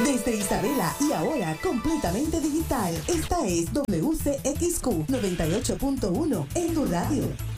Desde Isabela y ahora completamente digital. Esta es WCXQ 98.1 en tu radio.